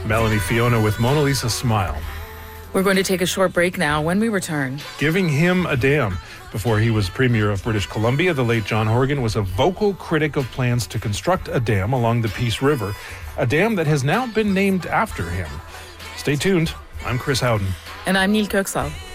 Melanie Fiona with Mona Lisa Smile. We're going to take a short break now. When we return, Giving him a dam. Before he was Premier of British Columbia, the late John Horgan was a vocal critic of plans to construct a dam along the Peace River, a dam that has now been named after him. Stay tuned. I'm Chris Howden. and I'm Neil Kirksall.